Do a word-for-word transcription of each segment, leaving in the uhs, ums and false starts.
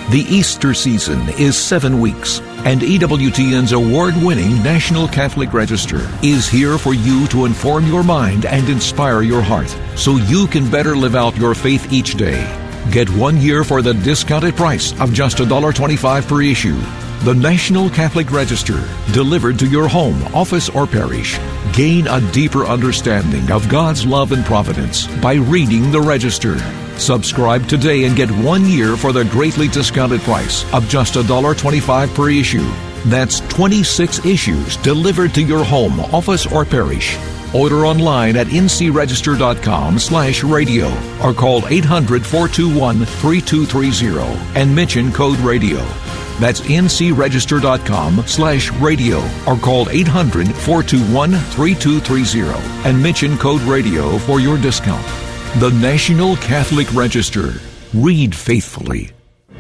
The Easter season is seven weeks, and E W T N's award-winning National Catholic Register is here for you to inform your mind and inspire your heart so you can better live out your faith each day. Get one year for the discounted price of just one dollar twenty-five per issue. The National Catholic Register, delivered to your home, office, or parish. Gain a deeper understanding of God's love and providence by reading the Register. Subscribe today and get one year for the greatly discounted price of just one dollar twenty-five per issue. That's twenty-six issues delivered to your home, office, or parish. Order online at ncregister.com slash radio or call eight hundred, four two one, three two three zero and mention code radio. That's ncregister.com slash radio or call eight hundred, four two one, three two three zero and mention code radio for your discount. The National Catholic Register. Read faithfully.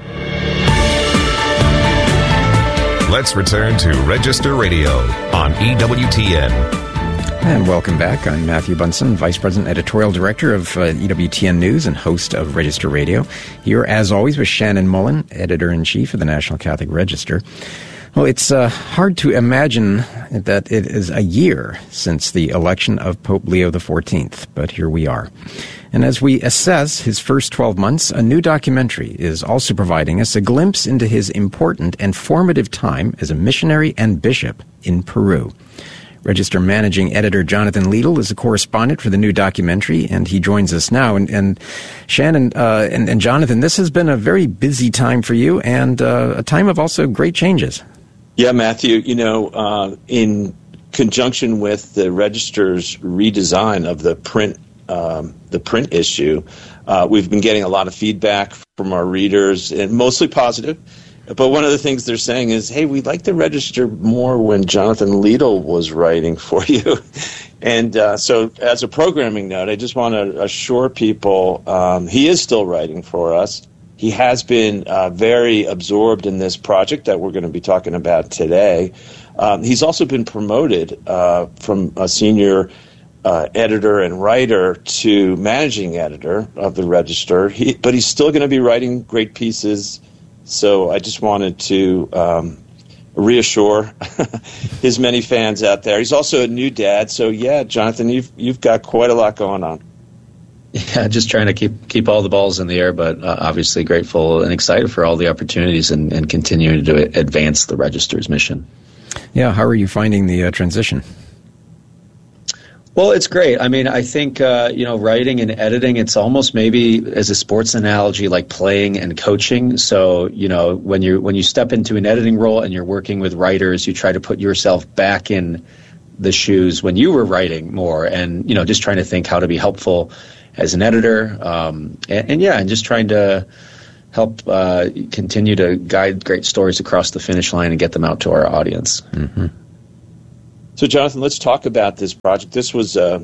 Let's return to Register Radio on E W T N. And welcome back. I'm Matthew Bunson, Vice President, Editorial Director of uh, E W T N News and host of Register Radio. Here, as always, with Shannon Mullen, Editor-in-Chief of the National Catholic Register. Well, it's uh, hard to imagine that it is a year since the election of Pope Leo the fourteenth, but here we are. And as we assess his first twelve months, a new documentary is also providing us a glimpse into his important and formative time as a missionary and bishop in Peru. Register Managing Editor Jonathan Liedl is a correspondent for the new documentary, and he joins us now. And, and Shannon uh, and, and Jonathan, this has been a very busy time for you and uh, a time of also great changes. Yeah, Matthew, you know, uh, in conjunction with the Register's redesign of the print um, the print issue, uh, we've been getting a lot of feedback from our readers, and mostly positive. But one of the things they're saying is, hey, we like the Register more when Jonathan Liedl was writing for you. And uh, so as a programming note, I just want to assure people um, he is still writing for us. He has been uh, very absorbed in this project that we're going to be talking about today. Um, he's also been promoted uh, from a senior uh, editor and writer to managing editor of the Register. He, but he's still going to be writing great pieces. So I just wanted to um, reassure his many fans out there. He's also a new dad. So, yeah, Jonathan, you've you've got quite a lot going on. Yeah, just trying to keep keep all the balls in the air, but uh, obviously grateful and excited for all the opportunities and, and continuing to advance the Register's mission. Yeah, how are you finding the uh, transition? Well, it's great. I mean, I think, uh, you know, writing and editing, it's almost maybe as a sports analogy like playing and coaching. So, you know, when you when you step into an editing role and you're working with writers, you try to put yourself back in the shoes when you were writing more and, you know, just trying to think how to be helpful as an editor. Um, and, and, yeah, and just trying to help uh, continue to guide great stories across the finish line and get them out to our audience. Mm-hmm. So, Jonathan, let's talk about this project. This was a,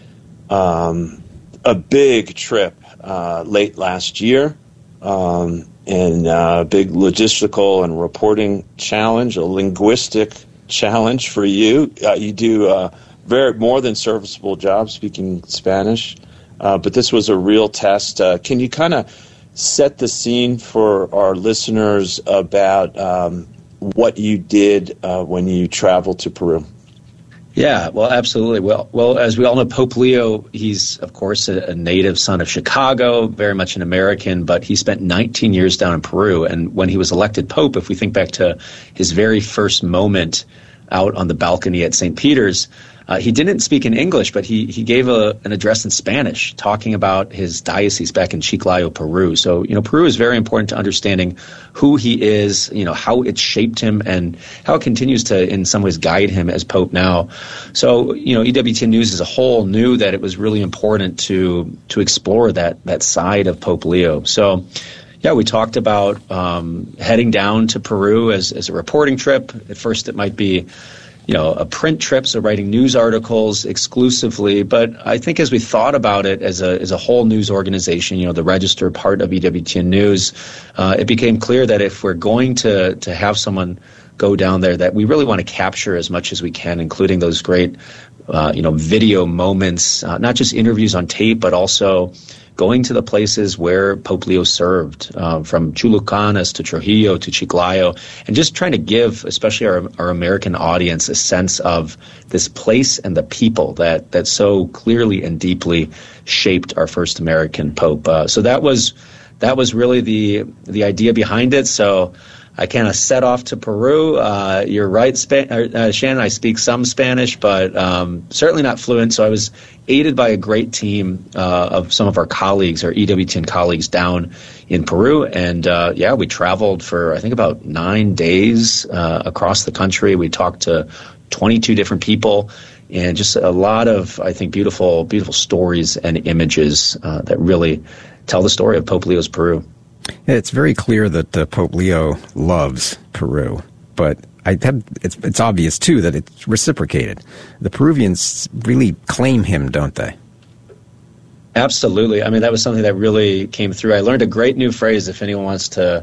um, a big trip uh, late last year, um, and a big logistical and reporting challenge, a linguistic challenge for you. Uh, you do a very more than serviceable job speaking Spanish, uh, but this was a real test. Uh, can you kind of set the scene for our listeners about um, what you did uh, when you traveled to Peru? Yeah, well, absolutely. Well, well, as we all know, Pope Leo, he's, of course, a, a native son of Chicago, very much an American, but he spent nineteen years down in Peru. And when he was elected Pope, if we think back to his very first moment out on the balcony at Saint Peter's, uh, he didn't speak in English, but he, he gave a, an address in Spanish talking about his diocese back in Chiclayo, Peru. So, you know, Peru is very important to understanding who he is, you know, how it shaped him and how it continues to, in some ways, guide him as Pope now. So, you know, E W T N News as a whole knew that it was really important to to explore that that side of Pope Leo. So, yeah, we talked about um, heading down to Peru as, as a reporting trip. At first, it might be, you know, a print trip, so writing news articles exclusively. But I think as we thought about it as a as a whole news organization, you know, the Register part of E W T N News, uh, it became clear that if we're going to to have someone go down there, that we really want to capture as much as we can, including those great, uh, you know, video moments, uh, not just interviews on tape, but also going to the places where Pope Leo served, uh, from Chulucanas to Trujillo to Chiclayo, and just trying to give, especially our, our American audience, a sense of this place and the people that, that so clearly and deeply shaped our first American Pope. Uh, so that was that was really the the idea behind it. So I kind of set off to Peru. Uh, you're right, Sp- uh, Shannon, I speak some Spanish, but um, certainly not fluent. So I was aided by a great team uh, of some of our colleagues, our E W T N colleagues down in Peru. And, uh, yeah, we traveled for, I think, about nine days uh, across the country. We talked to twenty-two different people, and just a lot of, I think, beautiful, beautiful stories and images uh, that really tell the story of Pope Leo's Peru. It's very clear that uh, Pope Leo loves Peru, but I have, it's, it's obvious, too, that it's reciprocated. The Peruvians really claim him, don't they? Absolutely. I mean, that was something that really came through. I learned a great new phrase, if anyone wants to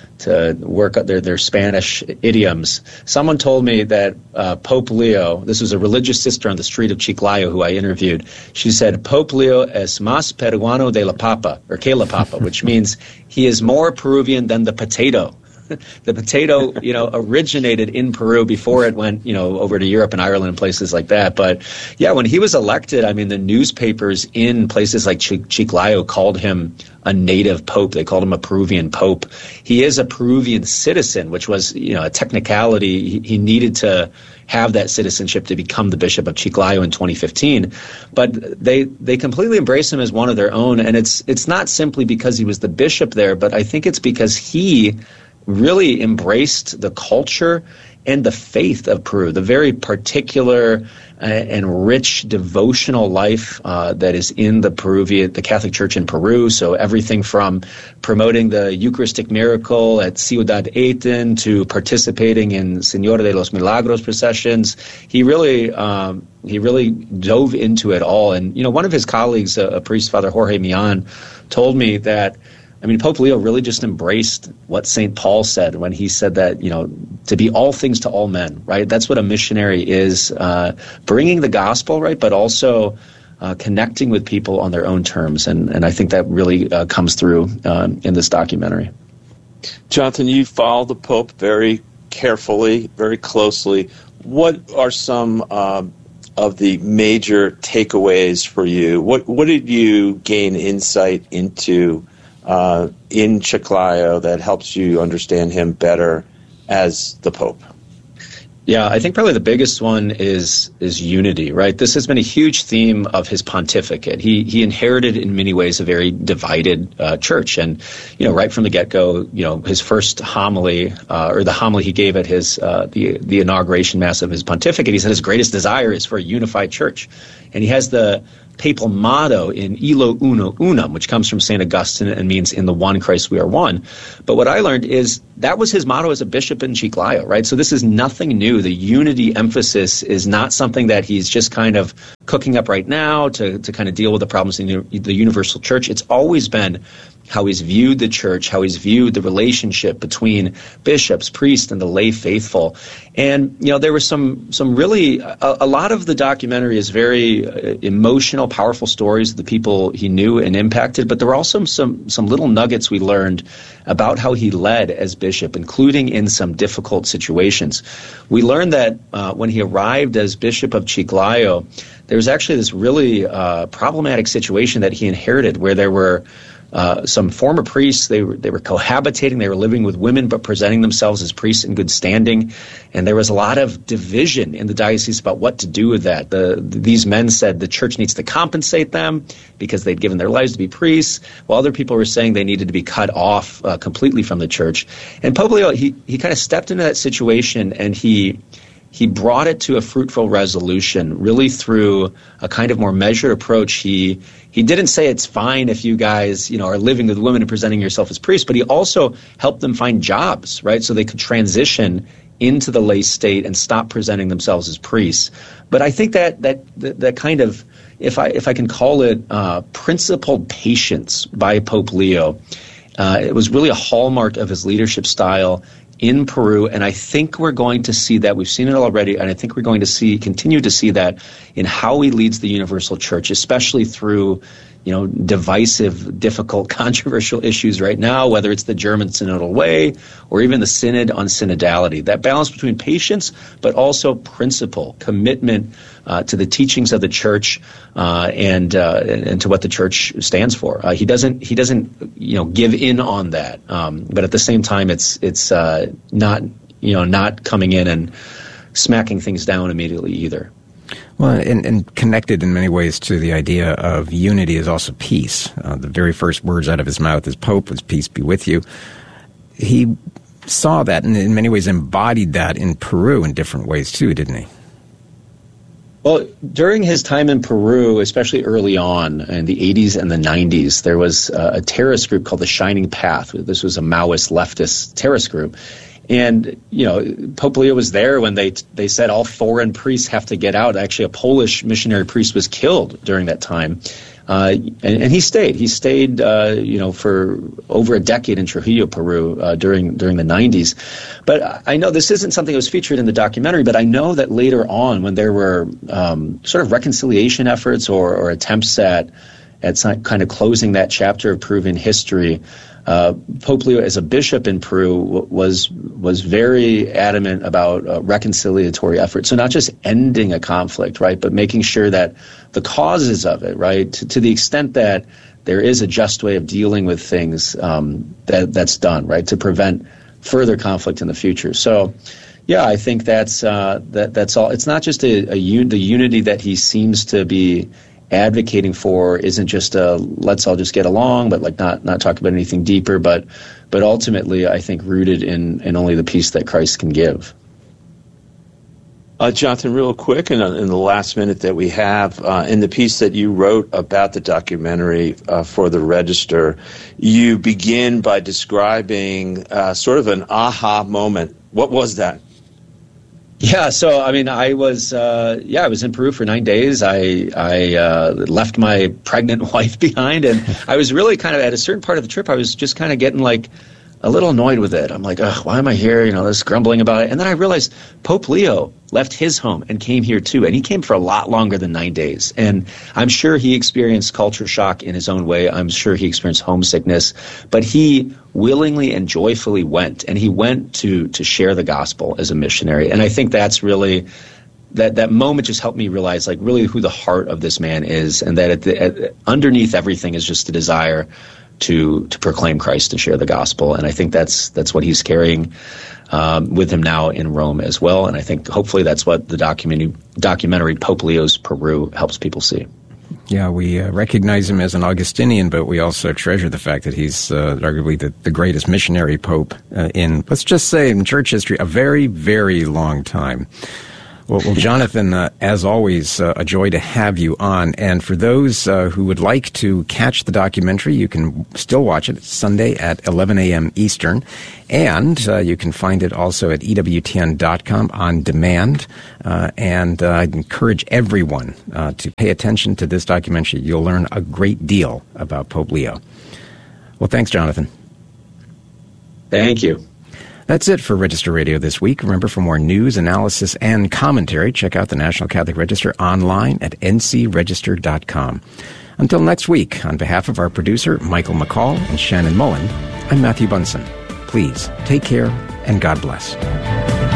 to work up their, their Spanish idioms. Someone told me that uh, Pope Leo, this was a religious sister on the street of Chiclayo who I interviewed, she said, Pope Leo es más peruano de la papa, or que la papa, which means he is more Peruvian than the potato. The potato, you know, originated in Peru before it went, you know, over to Europe and Ireland and places like that. But yeah, when he was elected, I mean, the newspapers in places like Ch- Chiclayo called him a native pope. They called him a Peruvian pope. He is a Peruvian citizen, which was, you know, a technicality. He, he needed to have that citizenship to become the Bishop of Chiclayo in twenty fifteen. But they they completely embrace him as one of their own. And it's it's not simply because he was the bishop there, but I think it's because he really embraced the culture and the faith of Peru, the very particular uh, and rich devotional life uh, that is in the Peruvian, the Catholic Church in Peru. So everything from promoting the Eucharistic miracle at Ciudad Aten to participating in Señora de los Milagros processions, he really um, he really dove into it all. And you know, one of his colleagues, a, a priest, Father Jorge Millan, told me that, I mean, Pope Leo really just embraced what Saint Paul said when he said that, you know, to be all things to all men, right? That's what a missionary is, uh, bringing the gospel, right, but also uh, connecting with people on their own terms. And, and I think that really uh, comes through um, in this documentary. Jonathan, you follow the Pope very carefully, very closely. What are some uh, of the major takeaways for you? What, what did you gain insight into Uh, in Chiclayo that helps you understand him better as the Pope? Yeah, I think probably the biggest one is is unity, right? This has been a huge theme of his pontificate. He he inherited in many ways a very divided uh, church, and you know, right from the get-go, you know, his first homily uh, or the homily he gave at his uh, the the inauguration mass of his pontificate, he said his greatest desire is for a unified church, and he has the papal motto in Illo Uno Unum, which comes from Saint Augustine and means in the one Christ we are one. But what I learned is that was his motto as a bishop in Chiclayo, right? So this is nothing new. The unity emphasis is not something that he's just kind of cooking up right now to, to kind of deal with the problems in the universal church. It's always been how he's viewed the church, how he's viewed the relationship between bishops, priests, and the lay faithful. And, you know, there were some some really, a, a lot of the documentary is very uh, emotional, powerful stories of the people he knew and impacted, but there were also some, some little nuggets we learned about how he led as bishop, including in some difficult situations. We learned that uh, when he arrived as Bishop of Chiclayo, there was actually this really uh, problematic situation that he inherited where there were Uh, some former priests, they were, they were cohabitating, they were living with women but presenting themselves as priests in good standing, and there was a lot of division in the diocese about what to do with that. The, these men said the church needs to compensate them because they'd given their lives to be priests, while other people were saying they needed to be cut off uh, completely from the church. And Pope Leo, he, he kind of stepped into that situation, and he He brought it to a fruitful resolution, really through a kind of more measured approach. He he didn't say it's fine if you guys, you know, are living with women and presenting yourself as priests, but he also helped them find jobs, right, so they could transition into the lay state and stop presenting themselves as priests. But I think that that that, that kind of, if I if I can call it, uh, principled patience by Pope Leo, uh, it was really a hallmark of his leadership style in Peru, and I think we're going to see that. We've seen it already, and I think we're going to see, continue to see that in how he leads the universal church, especially through you know, divisive, difficult, controversial issues right now, whether it's the German Synodal Way or even the Synod on synodality. That balance between patience, but also principle, commitment uh, to the teachings of the church uh, and uh, and to what the church stands for. Uh, he doesn't he doesn't you know give in on that, um, but at the same time, it's it's uh, not you know not coming in and smacking things down immediately either. Well, and, and connected in many ways to the idea of unity is also peace. Uh, the very first words out of his mouth as Pope was, "Peace be with you." He saw that and in many ways embodied that in Peru in different ways too, didn't he? Well, during his time in Peru, especially early on in the eighties and the nineties, there was uh, a terrorist group called the Shining Path. This was a Maoist leftist terrorist group. And, you know, Pope Leo was there when they they said all foreign priests have to get out. Actually, a Polish missionary priest was killed during that time. Uh, and, and he stayed. He stayed, uh, you know, for over a decade in Trujillo, Peru, uh, during during the nineties. But I know this isn't something that was featured in the documentary, but I know that later on when there were um, sort of reconciliation efforts or, or attempts at, at kind of closing that chapter of Peruvian history, Uh, Pope Leo, as a bishop in Peru, w- was was very adamant about uh, reconciliatory efforts. So not just ending a conflict, right, but making sure that the causes of it, right, to, to the extent that there is a just way of dealing with things, um, that that's done, right, to prevent further conflict in the future. So, yeah, I think that's uh, that that's all. It's not just a, a un- the unity that he seems to be advocating for isn't just a let's all just get along, but like not not talk about anything deeper, but but ultimately I think rooted in, in only the peace that Christ can give. Uh, Jonathan, real quick, in, in the last minute that we have, uh, in the piece that you wrote about the documentary uh, for the Register, you begin by describing uh, sort of an aha moment. What was that? Yeah, so I mean, I was uh, yeah, I was in Peru for nine days. I I uh, left my pregnant wife behind, and I was really kind of at a certain part of the trip. I was just kind of getting like a little annoyed with it. I'm like, ugh, why am I here? You know, this grumbling about it. And then I realized Pope Leo left his home and came here too, and he came for a lot longer than nine days. And I'm sure he experienced culture shock in his own way. I'm sure he experienced homesickness, but he willingly and joyfully went, and he went to to share the gospel as a missionary. And I think that's really that that moment just helped me realize like really who the heart of this man is, and that at the, at, underneath everything is just a desire to to proclaim Christ and share the gospel. And I think that's that's what he's carrying um, with him now in Rome as well. And I think hopefully that's what the documentary documentary Pope Leo's Peru helps people see. Yeah, we uh, recognize him as an Augustinian, but we also treasure the fact that he's uh, arguably the, the greatest missionary pope uh, in, let's just say, in church history, a very, very long time. Well, well Jonathan, uh, as always, uh, a joy to have you on. And for those uh, who would like to catch the documentary, you can still watch it. It's Sunday at eleven a.m. Eastern. And uh, you can find it also at E W T N dot com on demand. Uh, and uh, I'd encourage everyone uh, to pay attention to this documentary. You'll learn a great deal about Pope Leo. Well, thanks, Jonathan. Thank you. That's it for Register Radio this week. Remember, for more news, analysis, and commentary, check out the National Catholic Register online at N C register dot com. Until next week, on behalf of our producer, Michael McCall, and Shannon Mullen, I'm Matthew Bunson. Please take care, and God bless.